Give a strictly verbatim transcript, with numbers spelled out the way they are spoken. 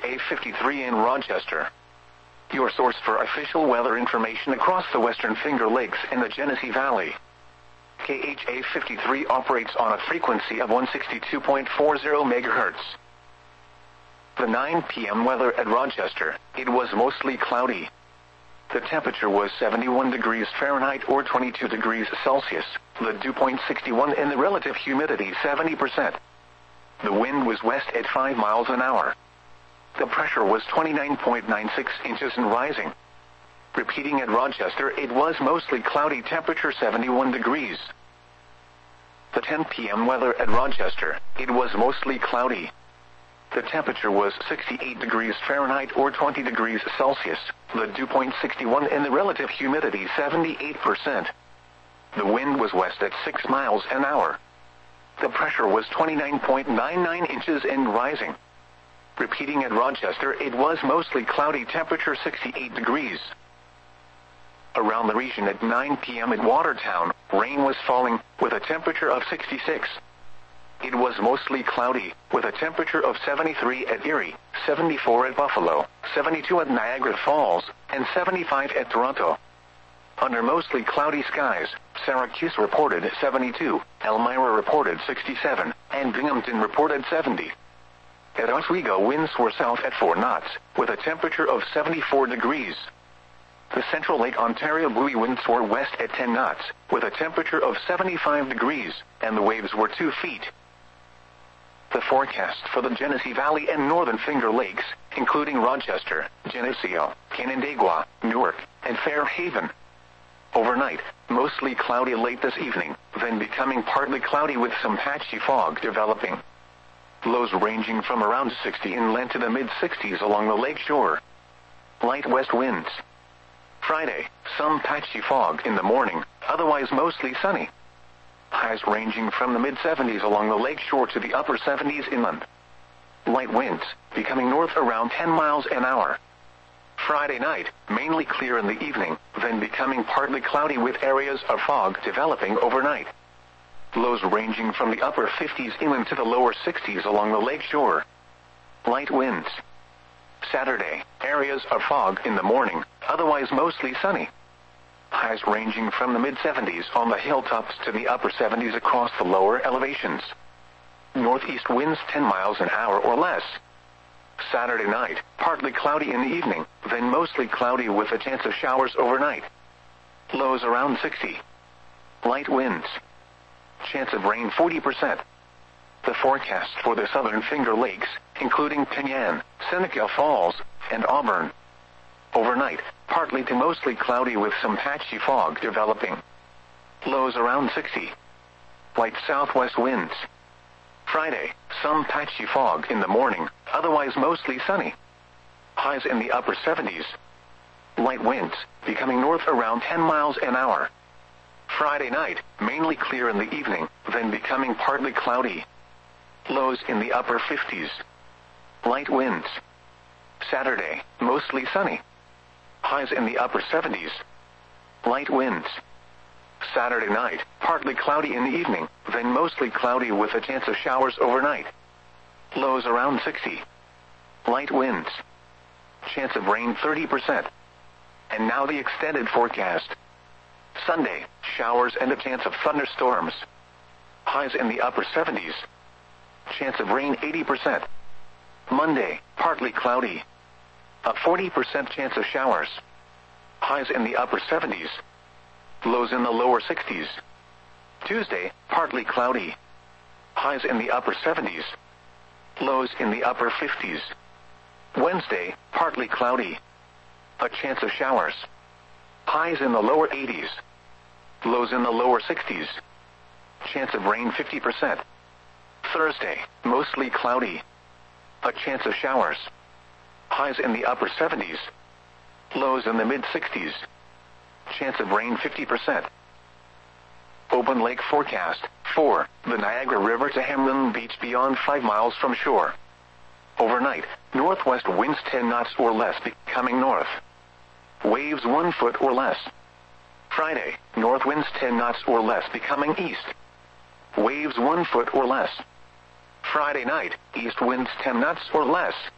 A fifty-three in Rochester. Your source for official weather information across the Western Finger Lakes and the Genesee Valley. K H A fifty-three operates on a frequency of one sixty-two point four zero megahertz. The nine p m weather at Rochester. It was mostly cloudy. The temperature was seventy-one degrees Fahrenheit or twenty-two degrees Celsius. The dew point sixty-one and the relative humidity seventy percent. The wind was west at five miles an hour. The pressure was twenty-nine point nine six inches and rising. Repeating at Rochester, it was mostly cloudy, temperature seventy-one degrees. The ten p m weather at Rochester. It was mostly cloudy. The temperature was sixty-eight degrees Fahrenheit or twenty degrees Celsius. The dew point sixty-one and the relative humidity seventy-eight percent. The wind was west at six miles an hour. The pressure was twenty-nine point nine nine inches and rising. Repeating at Rochester, it was mostly cloudy, temperature sixty-eight degrees. Around the region at nine p m at Watertown, rain was falling, with a temperature of sixty-six. It was mostly cloudy, with a temperature of seventy-three at Erie, seventy-four at Buffalo, seventy-two at Niagara Falls, and seventy-five at Toronto. Under mostly cloudy skies, Syracuse reported seventy-two, Elmira reported sixty-seven, and Binghamton reported seventy. At Oswego, winds were south at four knots, with a temperature of seventy-four degrees. The Central Lake Ontario buoy winds were west at ten knots, with a temperature of seventy-five degrees, and the waves were two feet. The forecast for the Genesee Valley and Northern Finger Lakes, including Rochester, Geneseo, Canandaigua, Newark, and Fairhaven. Overnight, mostly cloudy late this evening, then becoming partly cloudy with some patchy fog developing. Lows ranging from around sixty inland to the mid-sixties along the lake shore. Light west winds. Friday, some patchy fog in the morning, otherwise mostly sunny. Highs ranging from the mid-seventies along the lake shore to the upper seventies inland. Light winds, becoming north around ten miles an hour. Friday night, mainly clear in the evening, then becoming partly cloudy with areas of fog developing overnight. Lows ranging from the upper fifties inland to the lower sixties along the lake shore. Light winds. Saturday, areas of fog in the morning, otherwise mostly sunny. Highs ranging from the mid-seventies on the hilltops to the upper seventies across the lower elevations. Northeast winds ten miles an hour or less. Saturday night, partly cloudy in the evening, then mostly cloudy with a chance of showers overnight. Lows around sixty. Light winds. Chance of rain forty percent. The forecast for the Southern Finger Lakes, including Penyan, Seneca Falls, and Auburn. Overnight, partly to mostly cloudy with some patchy fog developing. Lows around sixty. Light southwest winds. Friday, some patchy fog in the morning, otherwise mostly sunny. Highs in the upper seventies. Light winds, becoming north around ten miles an hour. Friday night, mainly clear in the evening, then becoming partly cloudy. Lows in the upper fifties. Light winds. Saturday, mostly sunny. Highs in the upper seventies. Light winds. Saturday night, partly cloudy in the evening, then mostly cloudy with a chance of showers overnight. Lows around sixty. Light winds. Chance of rain thirty percent. And now the extended forecast. Sunday, showers and a chance of thunderstorms. Highs in the upper seventies. Chance of rain eighty percent. Monday, partly cloudy. A forty percent chance of showers. Highs in the upper seventies. Lows in the lower sixties. Tuesday, partly cloudy. Highs in the upper seventies. Lows in the upper fifties. Wednesday, partly cloudy. A chance of showers. Highs in the lower eighties. Lows in the lower sixties. Chance of rain fifty percent. Thursday, mostly cloudy. A chance of showers. Highs in the upper seventies. Lows in the mid-sixties. Chance of rain fifty percent. Open lake forecast. four. The Niagara River to Hamlin Beach beyond five miles from shore. Overnight, northwest winds ten knots or less becoming north. Waves one foot or less. Friday, north winds ten knots or less becoming east. Waves one foot or less. Friday night, east winds ten knots or less